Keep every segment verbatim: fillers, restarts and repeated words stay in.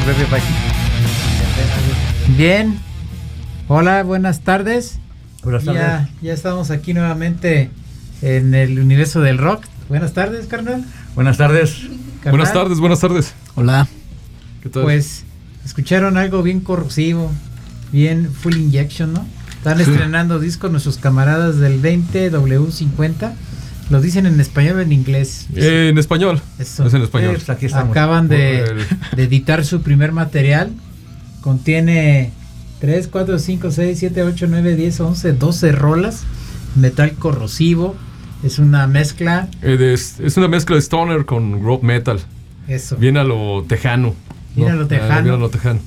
breve valle. Bien. Hola, buenas tardes. Buenas tardes. Ya, ya estamos aquí nuevamente en el universo del rock. Buenas tardes, carnal. Buenas tardes. Carnal. Buenas tardes, buenas tardes. Hola. ¿Qué tal? Pues escucharon algo bien corrosivo, bien full injection, ¿no? Están Sí. estrenando discos nuestros camaradas del veinte W cincuenta. ¿Lo dicen en español o en inglés? Eh, en español. Eso. Es en español. Pues aquí estamos. Acaban de, El- de editar su primer material. Contiene tres, cuatro, cinco, seis, siete, ocho, nueve, diez, once, doce rolas. Metal corrosivo. Es una mezcla. eh, de- es una mezcla de stoner con rock metal. Eso. Bien a lo tejano. Bien ¿no? a lo Ah, tejano. bien a lo tejano.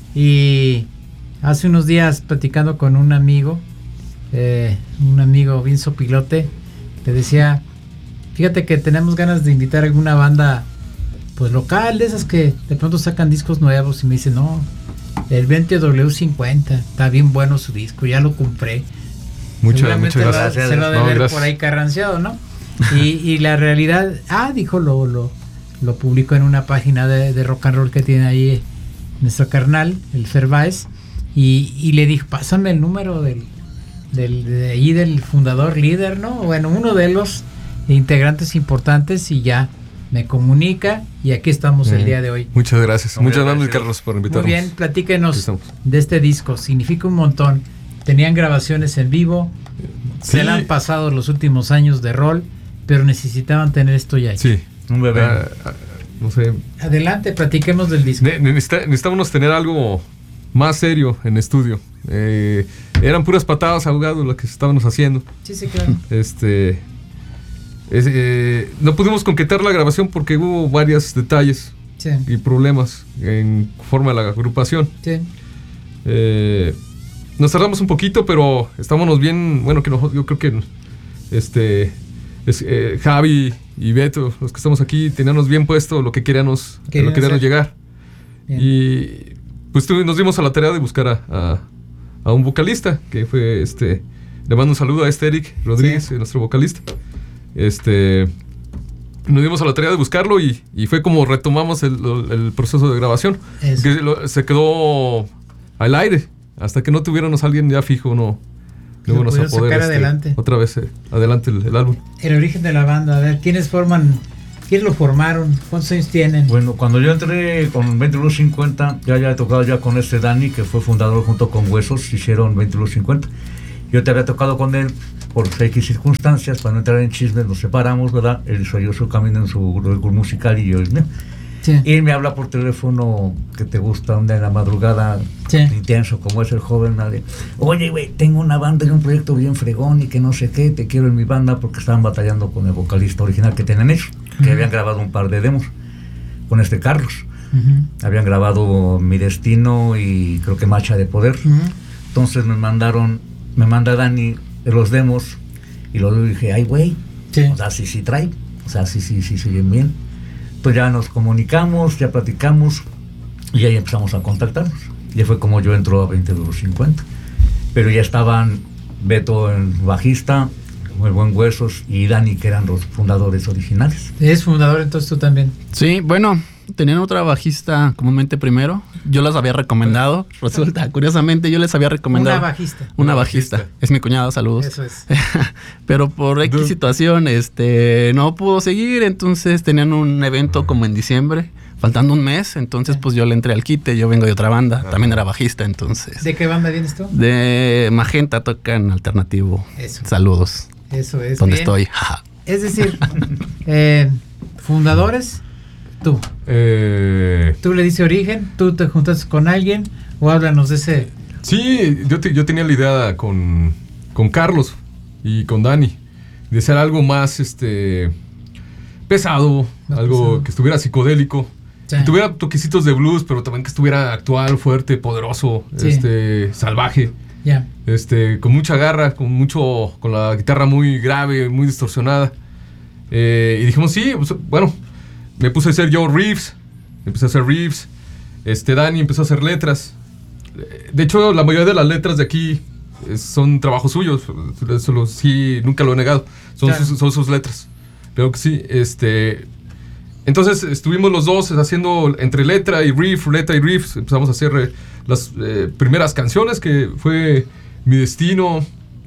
Y hace unos días platicando con un amigo, eh, un amigo bien sopilote, le decía, fíjate que tenemos ganas de invitar a alguna banda pues local, de esas que de pronto sacan discos nuevos, y me dice, no, el veinte W cincuenta, está bien bueno su disco, ya lo compré. Muchas, Seguramente muchas lo- gracias. se lo ha de No, ver gracias. por ahí carranceado, ¿no? Y, y la realidad, ah, dijo, lo, lo, lo publicó en una página de, de rock and roll que tiene ahí nuestro carnal, el Fer Baez, y, y le dijo, pásame el número del, del, de ahí del fundador líder, ¿no? Bueno, uno de los integrantes importantes, y ya me comunica, y aquí estamos el Mm. día de hoy. Muchas gracias. Muy Muchas gracias, agradecido. Carlos, por Muy invitarnos. bien, Aquí platíquenos estamos. de este disco, significa un montón. Tenían grabaciones en vivo, se Sí. le han pasado los últimos años de rol, pero necesitaban tener esto ya hecho. Sí. Un bebé. Ah, ah, no sé. Adelante, platiquemos del disco. Ne- necesita- necesitábamos tener algo más serio en estudio. Eh, eran puras patadas ahogadas las que estábamos haciendo. Sí, sí, claro. Este. es, eh, no pudimos concretar la grabación porque hubo varios detalles Sí, y problemas en forma de la agrupación. sí. Eh, nos tardamos un poquito, pero estábamos bien. Bueno, que no, yo creo que este es, eh, Javi y Beto, los que estamos aquí, teníamos bien puesto lo que queríamos, Querían lo que queríamos hacer. llegar. Bien. Y pues tu- nos dimos a la tarea de buscar a, a, a un vocalista, que fue este. Le mando un saludo a este Eric Rodríguez, Sí. nuestro vocalista. Este. Nos dimos a la tarea de buscarlo y, y fue como retomamos el, el proceso de grabación. Eso. Que lo- se quedó al aire. Hasta que no tuviéramos a alguien ya fijo, no, Que no lo íbamos a pudieran poder sacar este, adelante. otra vez eh, adelante el, el álbum. El origen de la banda, a ver, ¿quiénes forman? ¿Quiénes lo formaron? ¿Cuántos años tienen? Bueno, cuando yo entré con veinte W cincuenta, ya había tocado ya con este Dani, que fue fundador junto con Huesos, hicieron veinte W cincuenta. Yo te había tocado con él por X circunstancias, para no entrar en chismes, nos separamos, ¿verdad? Él siguió su camino en su grupo musical y yo el mío. Sí. Y él me habla por teléfono que te gusta, un día en la madrugada, Sí. intenso como es el joven. Nadie. Oye, güey, tengo una banda y un proyecto bien fregón y que no sé qué, te quiero en mi banda, porque estaban batallando con el vocalista original que tenían ellos, que Ujú. habían grabado un par de demos con este Carlos. Ujú. Habían grabado Mi Destino y creo que Marcha de Poder. Ujú. Entonces me mandaron, me manda Dani los demos y luego dije, ay, güey, Sí. o sea, sí, sí trae, o sea, sí, sí, sí, siguen bien. Entonces ya nos comunicamos, ya platicamos y ahí empezamos a contactarnos. Ya fue como yo entro a veinte W cincuenta. Pero ya estaban Beto, el bajista, el buen Huesos, y Dani, que eran los fundadores originales. ¿Eres fundador entonces tú también? Sí, bueno, tenían otra bajista comúnmente primero. Yo las había recomendado. Resulta, curiosamente, yo les había recomendado. Una bajista. Una bajista. Es mi cuñada, saludos. Eso es. Pero por X Du- situación, este, no pudo seguir. Entonces tenían un evento como en diciembre, faltando un mes. Entonces, pues yo le entré al quite. Yo vengo de otra banda. También era bajista, entonces. ¿De qué banda vienes tú? De Magenta tocan alternativo. Eso. Saludos. Eso es. ¿Dónde bien. estoy? Jaja. Es decir, eh, fundadores, tú. Eh, Tú le dices origen, tú te juntas con alguien, o háblanos de ese. sí, yo, te- yo tenía la idea con, con Carlos y con Dani de hacer algo más este pesado, Más algo pesado. que estuviera psicodélico. Sí. Que tuviera toquecitos de blues, pero también que estuviera actual, fuerte, poderoso, Sí. este, salvaje, Ya. este, con mucha garra, con mucho, con la guitarra muy grave, muy distorsionada. Eh, y dijimos, sí, pues, bueno, me puse a hacer yo riffs, empecé a hacer riffs, este, Dani empezó a hacer letras. Eh, De hecho, la mayoría de las letras de aquí eh, son trabajos suyos, eso lo- sí, nunca lo he negado, son, Claro. sus, son sus letras. Creo que sí, este... entonces estuvimos los dos haciendo entre letra y riff, letra y riff. Empezamos a hacer eh, las eh, primeras canciones, que fue Mi Destino,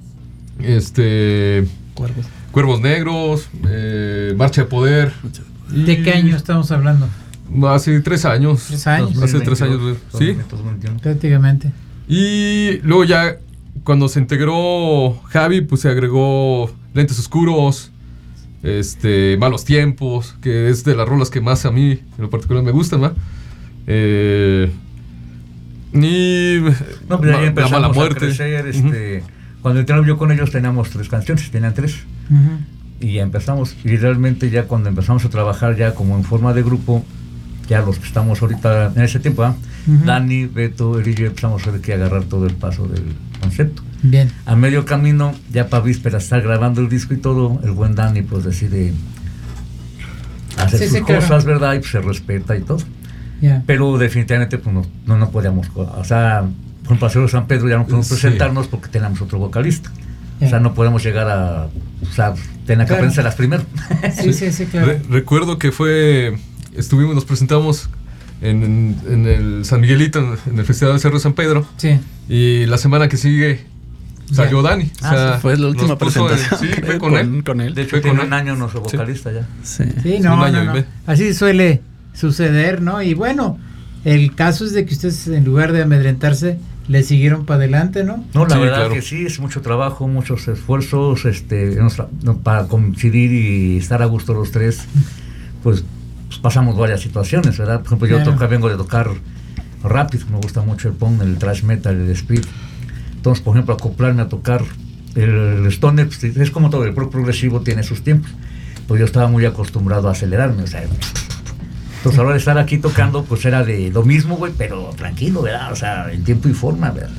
este, Cuervos. Cuervos Negros, eh, Marcha de Poder. ¿De qué año estamos hablando? Hace tres años. Tres años. Hace tres años, sí. Prácticamente. Y luego ya cuando se integró Javi, pues se agregó Lentes Oscuros, este, Malos Tiempos, que es de las rolas que más a mí en lo particular me gustan, ¿no? Eh, y no, pero ahí La empezamos Mala a Muerte. crecer, este, uh-huh. Cuando entramos yo con ellos teníamos tres canciones, tenían tres. Uh-huh. Y ya empezamos, y realmente ya cuando empezamos a trabajar ya como en forma de grupo, ya los que estamos ahorita en ese tiempo, ¿eh? Uh-huh. Dani, Beto, Eli y yo empezamos a ver que agarrar todo el paso del concepto. Bien. A medio camino, ya para vísperas, estar grabando el disco y todo, el buen Dani pues decide hacer sí, sus sí, cosas, claro. ¿Verdad? Y pues se respeta y todo. Yeah. Pero definitivamente pues no, no, no podíamos, o sea, por Paseo de San Pedro ya no podemos sí. presentarnos porque teníamos otro vocalista. Yeah. O sea, no podemos llegar a, o sea, tenía que claro. aprender las primero. Sí, sí, sí, claro. Re- recuerdo que fue, estuvimos, nos presentamos en, en, en el San Miguelito, en, en el Festival del Cerro de San Pedro. Sí. Y la semana que sigue salió yeah. Dani. Ah, o sea, fue la última presentación. El, sí, fue con, con él. Con él. De hecho, tiene un año nuestro vocalista sí. ya. Sí, sí no, un año no, no. Así suele suceder, ¿no? Y bueno, el caso es de que ustedes, en lugar de amedrentarse, le siguieron para adelante, ¿no? No, la sí, verdad claro. que sí, es mucho trabajo, muchos esfuerzos, este, no, para coincidir y estar a gusto los tres, pues, pues pasamos varias situaciones, ¿verdad? Por ejemplo, yo claro. toca, vengo de tocar rápido, me gusta mucho el punk, el thrash metal, el speed. Entonces, por ejemplo, acoplarme a tocar el, el stoner, pues, es como todo, el rock progresivo tiene sus tiempos. Pues yo estaba muy acostumbrado a acelerarme, o sea, entonces ahora de estar aquí tocando, pues era de lo mismo, güey, pero tranquilo, ¿verdad? O sea, en tiempo y forma, ¿verdad?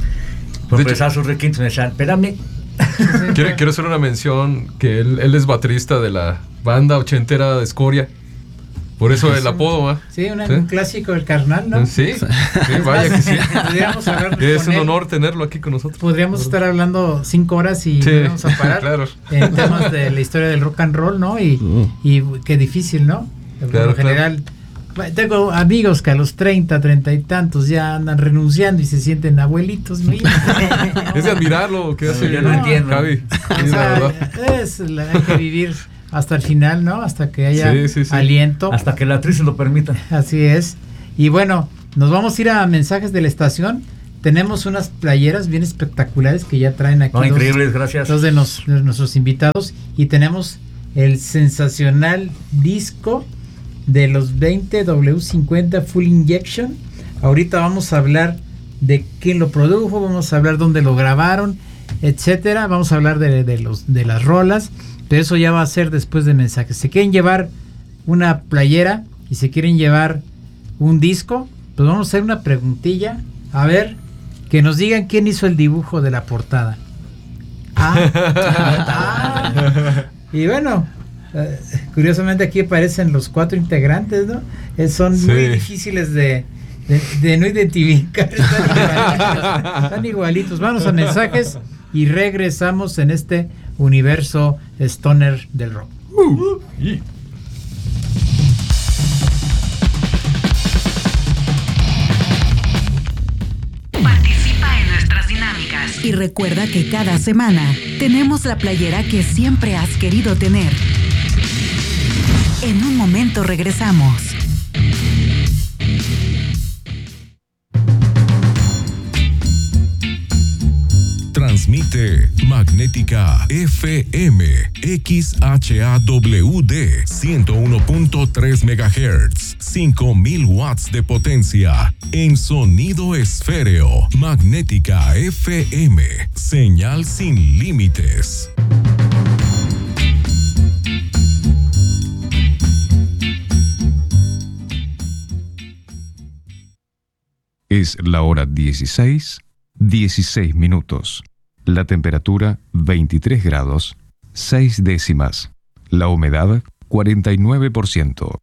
Por empezar sus requintos me decían, espérame. quiero, quiero hacer una mención, que él, él es baterista de la banda ochentera de Escoria. Por eso el apodo, ¿va? Sí, una, ¿sí? Un clásico del carnal, ¿no? Sí, sí, vaya que sí. Podríamos hablar es un él. honor tenerlo aquí con nosotros. Podríamos estar hablando cinco horas y sí, no vamos a parar claro. en temas de la historia del rock and roll, ¿no? Y, uh. y qué difícil, ¿no? Por claro, lo general, claro. Tengo amigos que a los treinta, treinta y tantos ya andan renunciando y se sienten abuelitos míos. Es de admirarlo, ¿qué hace? Yo no, no entiendo. Javi. O sea, es la, hay que vivir hasta el final, ¿no? Hasta que haya sí, sí, sí. aliento. Hasta que la actriz se lo permita. Así es. Y bueno, nos vamos a ir a mensajes de la estación. Tenemos unas playeras bien espectaculares que ya traen aquí. No, dos, increíbles, gracias. Dos de, nos, de nuestros invitados. Y tenemos el sensacional disco de los veinte W cincuenta Full Injection. Ahorita vamos a hablar de quién lo produjo, vamos a hablar dónde lo grabaron, etcétera. Vamos a hablar de, de, los, de las rolas. Pero eso ya va a ser después de mensajes. Si quieren llevar una playera y si quieren llevar un disco, pues vamos a hacer una preguntilla. A ver, que nos digan quién hizo el dibujo de la portada. Ah, ah y bueno, eh, curiosamente aquí aparecen los cuatro integrantes, ¿no? Eh, son sí. muy difíciles de, de, de no identificar. Están igualitos, están igualitos. Vamos a mensajes y regresamos en este universo stoner del rock. Uh, yeah. Participa en nuestras dinámicas y recuerda que cada semana tenemos la playera que siempre has querido tener. En un momento regresamos. Transmite Magnética F M X H A W D ciento uno punto tres megahertz, cinco mil watts de potencia en sonido esféreo. Magnética F M, señal sin límites. Es la hora dieciséis, dieciséis minutos. La temperatura veintitrés grados, seis décimas. La humedad cuarenta y nueve por ciento.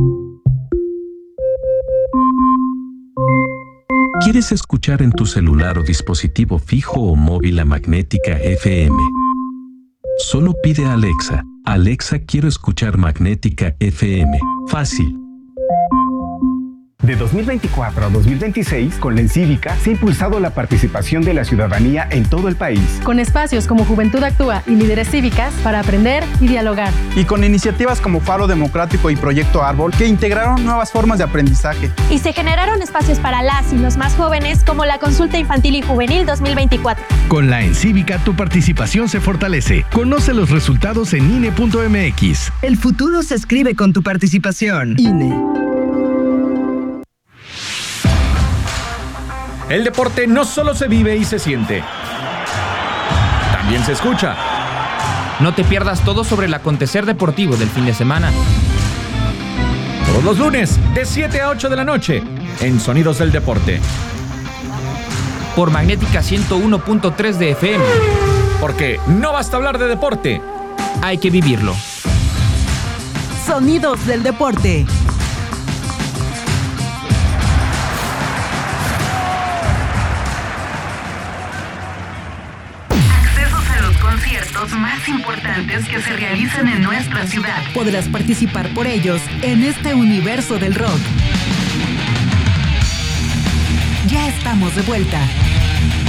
¿Quieres escuchar en tu celular o dispositivo fijo o móvil a Magnética F M? Solo pide a Alexa, Alexa, quiero escuchar Magnética F M. Fácil. De dos mil veinticuatro a dos mil veintiséis, con la Encívica se ha impulsado la participación de la ciudadanía en todo el país. Con espacios como Juventud Actúa y Líderes Cívicas para aprender y dialogar. Y con iniciativas como Faro Democrático y Proyecto Árbol que integraron nuevas formas de aprendizaje. Y se generaron espacios para las y los más jóvenes como la Consulta Infantil y Juvenil dos mil veinticuatro. Con la Encívica tu participación se fortalece. Conoce los resultados en I N E punto M X. El futuro se escribe con tu participación. I N E. El deporte no solo se vive y se siente, también se escucha. No te pierdas todo sobre el acontecer deportivo del fin de semana. Todos los lunes, de siete a ocho de la noche, en Sonidos del Deporte. Por Magnética ciento uno punto tres de F M. Porque no basta hablar de deporte, hay que vivirlo. Sonidos del Deporte. Conciertos más importantes que se realizan en nuestra ciudad. Podrás participar por ellos en este universo del rock. Ya estamos de vuelta.